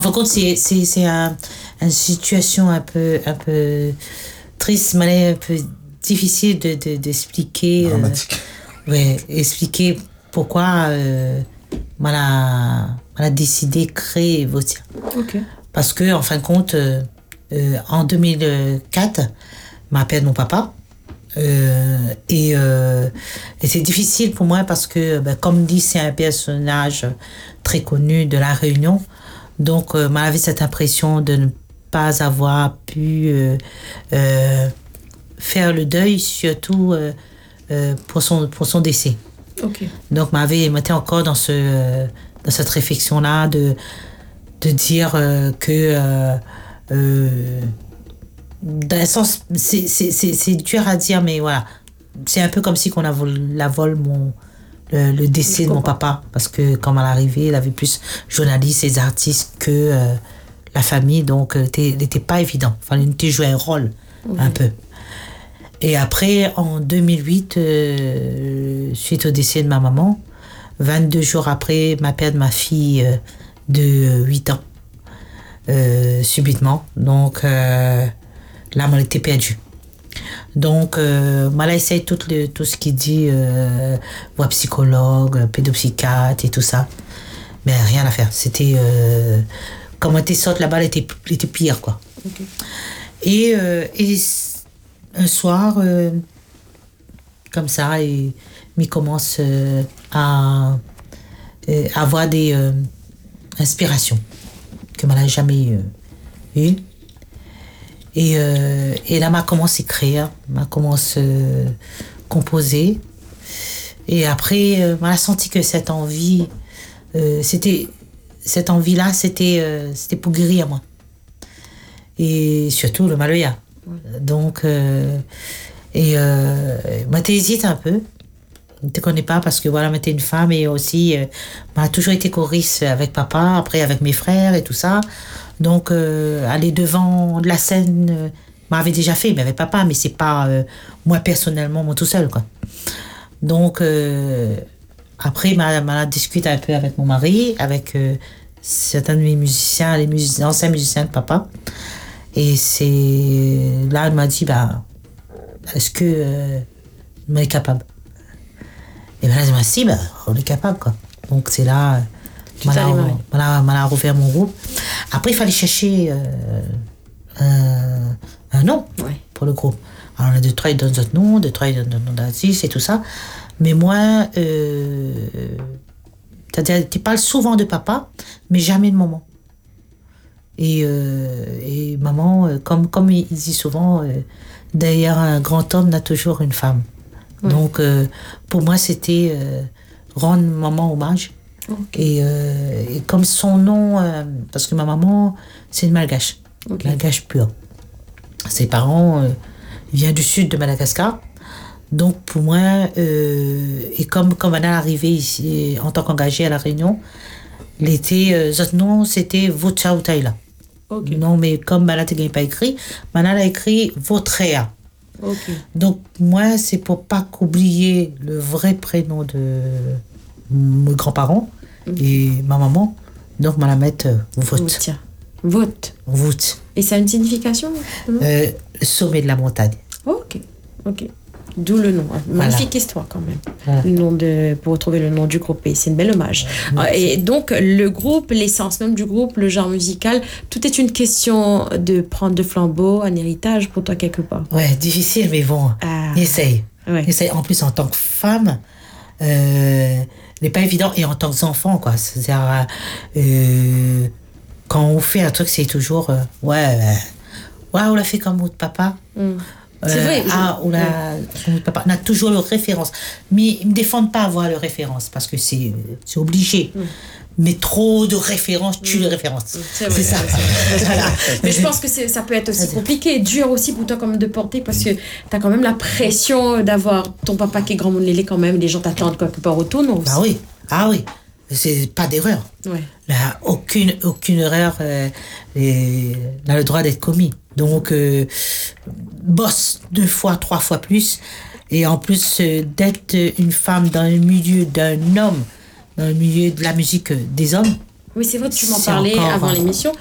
Par contre, c'est une situation un peu triste, mais un peu difficile d'expliquer. Dramatique. Expliquer pourquoi on a décidé de créer Votia. Ok. Parce que, en fin de compte, en 2004, m'a perdu mon papa. Et c'est difficile pour moi parce que, comme dit, c'est un personnage très connu de La Réunion. Donc, j'avais cette impression de ne pas avoir pu faire le deuil, surtout pour son décès. Ok. Donc, j'étais encore dans cette réflexion-là de dire que d'un sens, c'est dur à dire, mais voilà, c'est un peu comme si qu'on a volé le décès de mon papa, parce que quand elle est arrivée, il avait plus journalistes et artistes que la famille, donc il n'était pas évident. Il fallait jouer un rôle un peu. Et après, en 2008, suite au décès de ma maman, 22 jours après, m'a perdu ma fille de 8 ans, subitement. Donc là, on était perdu. Donc, moi, essayé tout ce qui dit voie psychologue, pédopsychiatre et tout ça. Mais rien à faire. C'était. Quand on était sorti là-bas, elle était pire, quoi. Okay. Et un soir, comme ça, il commence à avoir des inspirations que je n'ai jamais eues. Et là, m'a commencé à écrire, m'a commencé à composer. Et après, m'a senti que cette envie, cette envie-là, c'était pour guérir moi. Et surtout le Maloya. Donc, moi, t'hésites un peu. Je ne te connais pas parce que voilà, j'étais une femme et aussi, m'a toujours été choriste avec papa, après avec mes frères et tout ça. Donc, aller devant de la scène, m'avait déjà fait, mais avec papa, mais c'est pas moi personnellement, moi tout seul, quoi. Donc, après, m'a discuté un peu avec mon mari, avec certains de mes musiciens, les anciens musiciens de papa. Et c'est là, elle m'a dit, est-ce que on est capable? Et bien là, je m'a dit, si, on est capable, quoi. Donc, c'est là. M'a rouvert mon groupe. Après, il fallait chercher un nom pour le groupe. Alors, on a deux, trois, ils donnent d'autres noms, deux, trois, ils donnent d'autres noms d'artistes et tout ça. Mais moi, c'est-à-dire, tu parles souvent de papa, mais jamais de maman. Et maman, comme il dit souvent, derrière un grand homme, il y a toujours une femme. Ouais. Donc, pour moi, c'était rendre maman hommage. Okay. Et comme son nom, parce que ma maman, c'est une malgache, malgache pure. Ses parents viennent du sud de Madagascar. Donc pour moi, et comme elle est arrivée ici en tant qu'engagée à La Réunion, notre nom c'était Votia Utaila. Okay. Non, mais comme elle n'a pas écrit, elle a écrit Votrea. Okay. Donc moi, c'est pour pas qu'oublier le vrai prénom de mes grands-parents et ma maman, donc on va la mettre Vote. Vote. Et ça a une signification? Sommet de la montagne. Ok. D'où le nom. Magnifique histoire quand même. Voilà. Le nom pour retrouver le nom du groupe. Et c'est une belle hommage. Et donc, le groupe, l'essence même du groupe, le genre musical, tout est une question de prendre de flambeau, un héritage pour toi quelque part. Ouais, difficile, mais bon, essaye. Ouais. Essaye. En plus, en tant que femme, n'est pas évident. Et en tant qu'enfant, quoi. C'est-à-dire, quand on fait un truc, c'est toujours, on l'a fait comme votre papa. C'est vrai. Papa. On a toujours le référence. Mais ils ne me défendent pas à avoir le référence parce que c'est obligé. Mais trop de références tue les références. C'est vrai, ça. Voilà. Mais je pense que ça peut être aussi compliqué, dur aussi pour toi comme de porter parce que tu as quand même la pression d'avoir ton papa qui est grand monde lélé quand même. Les gens t'attendent quelque part autour, non? Ah oui. C'est pas d'erreur. Ouais. Là, aucune erreur n'a le droit d'être commis. Donc, bosse 2 fois, 3 fois plus. Et en plus, d'être une femme dans le milieu d'un homme, dans le milieu de la musique des hommes, Oui, c'est vrai, tu m'en parlais avant l'émission.